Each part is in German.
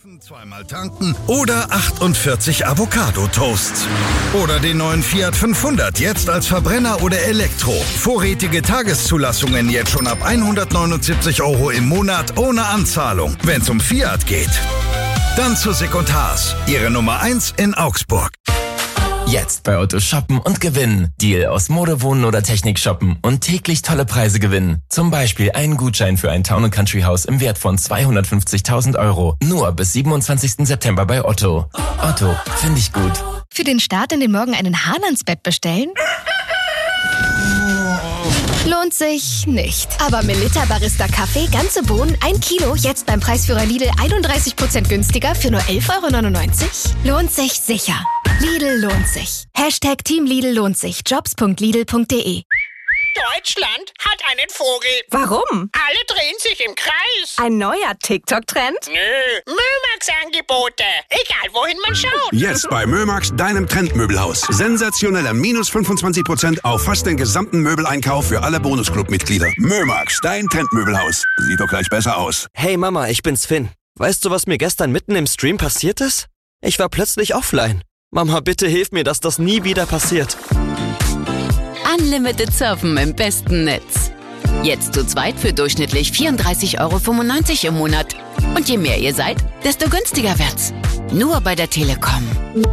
Zweimal tanken oder 48 Avocado-Toasts. Oder den neuen Fiat 500, jetzt als Verbrenner oder Elektro. Vorrätige Tageszulassungen jetzt schon ab 179 € im Monat ohne Anzahlung. Wenn's um Fiat geht, dann zu Sick & Haas, Ihre Nummer 1 in Augsburg. Jetzt bei Otto shoppen und gewinnen. Deal aus Mode, Wohnen oder Technik shoppen und täglich tolle Preise gewinnen. Zum Beispiel einen Gutschein für ein Town & Country Haus im Wert von 250.000 €. Nur bis 27. September bei Otto. Otto, finde ich gut. Für den Start in den Morgen einen Hahn ans Bett bestellen? Lohnt sich nicht. Aber Melitta Barista Kaffee, ganze Bohnen, 1 Kilo, jetzt beim Preisführer Lidl 31% günstiger für nur 11,99 €? Lohnt sich sicher. Lidl lohnt sich. Hashtag Team Lidl lohnt sich. Jobs.lidl.de. Deutschland hat einen Vogel. Warum? Alle drehen sich im Kreis. Ein neuer TikTok-Trend? Nö, Mömax-Angebote. Egal, wohin man schaut. Jetzt bei Mömax, deinem Trendmöbelhaus. Sensationeller minus 25% auf fast den gesamten Möbeleinkauf für alle Bonusclub-Mitglieder. Mömax, dein Trendmöbelhaus. Sieht doch gleich besser aus. Hey Mama, ich bin's Finn. Weißt du, was mir gestern mitten im Stream passiert ist? Ich war plötzlich offline. Mama, bitte hilf mir, dass das nie wieder passiert. Unlimited Surfen im besten Netz. Jetzt zu zweit für durchschnittlich 34,95 € im Monat. Und je mehr ihr seid, desto günstiger wird's. Nur bei der Telekom.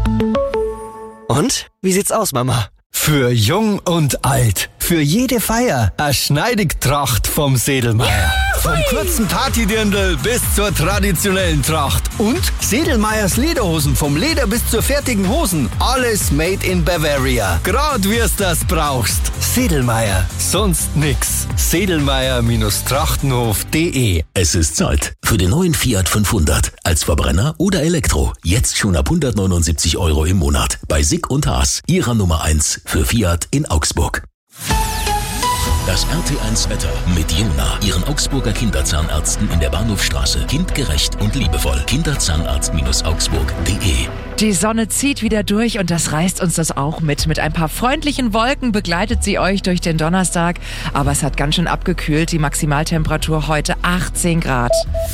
Und? Wie sieht's aus, Mama? Für jung und alt. Für jede Feier. Eine Schneidigtracht vom Sedelmeier. Vom kurzen Partydirndl bis zur traditionellen Tracht. Und Sedelmeiers Lederhosen. Vom Leder bis zur fertigen Hosen. Alles made in Bavaria. Grad wie's das brauchst. Sedelmeier. Sonst nix. Sedelmeier-trachtenhof.de. Es ist Zeit für den neuen Fiat 500. Als Verbrenner oder Elektro. Jetzt schon ab 179 € im Monat. Bei Sick & Haas. Ihrer Nummer 1 für Fiat in Augsburg. Das RT1 Wetter mit Jona, Ihren Augsburger Kinderzahnärzten in der Bahnhofstraße. Kindgerecht und liebevoll. Kinderzahnarztaugsburg.de. Die Sonne zieht wieder durch und das reißt uns das auch mit. Mit ein paar freundlichen Wolken begleitet sie euch durch den Donnerstag. Aber es hat ganz schön abgekühlt. Die Maximaltemperatur heute 18 Grad.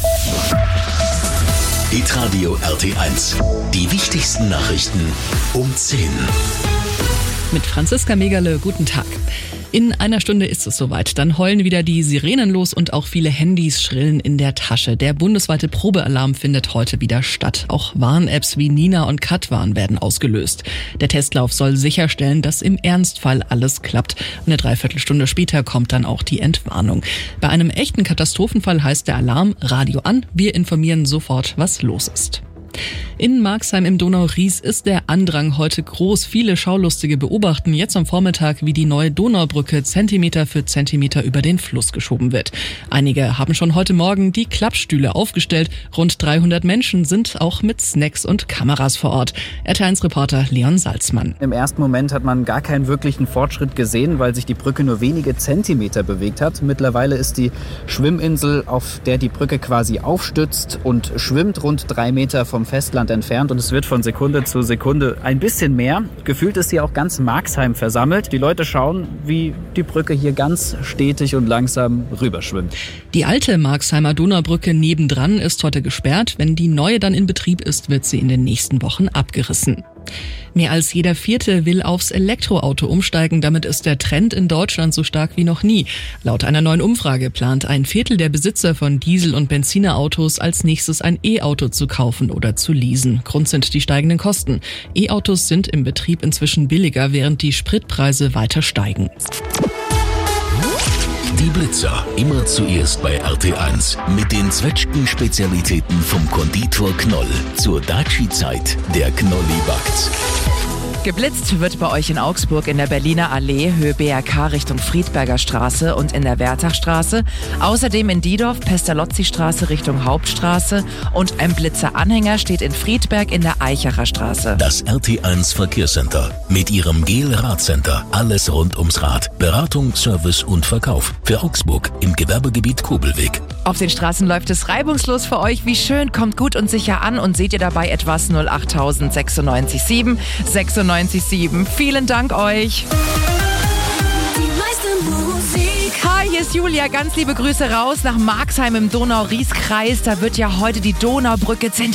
Hitradio RT1. Die wichtigsten Nachrichten um 10. Mit Franziska Megerle, guten Tag. In einer Stunde ist es soweit. Dann heulen wieder die Sirenen los und auch viele Handys schrillen in der Tasche. Der bundesweite Probealarm findet heute wieder statt. Auch Warn-Apps wie Nina und Katwarn werden ausgelöst. Der Testlauf soll sicherstellen, dass im Ernstfall alles klappt. Eine Dreiviertelstunde später kommt dann auch die Entwarnung. Bei einem echten Katastrophenfall heißt der Alarm: Radio an, wir informieren sofort, was los ist. In Marxheim im Donau-Ries ist der Andrang heute groß. Viele Schaulustige beobachten jetzt am Vormittag, wie die neue Donaubrücke Zentimeter für Zentimeter über den Fluss geschoben wird. Einige haben schon heute Morgen die Klappstühle aufgestellt. Rund 300 Menschen sind auch mit Snacks und Kameras vor Ort. RT1-Reporter Leon Salzmann. Im ersten Moment hat man gar keinen wirklichen Fortschritt gesehen, weil sich die Brücke nur wenige Zentimeter bewegt hat. Mittlerweile ist die Schwimminsel, auf der die Brücke quasi aufstützt und schwimmt, rund 3 Meter vom Festland entfernt und es wird von Sekunde zu Sekunde ein bisschen mehr. Gefühlt ist hier auch ganz Marxheim versammelt. Die Leute schauen, wie die Brücke hier ganz stetig und langsam rüberschwimmt. Die alte Marxheimer Donaubrücke nebendran ist heute gesperrt. Wenn die neue dann in Betrieb ist, wird sie in den nächsten Wochen abgerissen. Mehr als jeder Vierte will aufs Elektroauto umsteigen. Damit ist der Trend in Deutschland so stark wie noch nie. Laut einer neuen Umfrage plant ein Viertel der Besitzer von Diesel- und Benzinerautos als nächstes ein E-Auto zu kaufen oder zu leasen. Grund sind die steigenden Kosten. E-Autos sind im Betrieb inzwischen billiger, während die Spritpreise weiter steigen. Die Blitzer, immer zuerst bei RT1 mit den Zwetschgen-Spezialitäten vom Konditor Knoll. Zur Daci-Zeit, der Knolli backt. Geblitzt wird bei euch in Augsburg in der Berliner Allee, Höhe BRK Richtung Friedberger Straße und in der Wertachstraße. Außerdem in Diedorf, Pestalozzi-Straße Richtung Hauptstraße und ein Blitzeranhänger steht in Friedberg in der Eichacher Straße. Das RT1 Verkehrscenter mit ihrem GEL-Radcenter. Alles rund ums Rad. Beratung, Service und Verkauf. Für Augsburg im Gewerbegebiet Kobelweg. Auf den Straßen läuft es reibungslos für euch. Wie schön, kommt gut und sicher an und seht ihr dabei etwas 08000 96 7 96 7. Vielen Dank euch. Hi, hier ist Julia. Ganz liebe Grüße raus nach Marxheim im Donau-Ries-Kreis. Da wird ja heute die Donaubrücke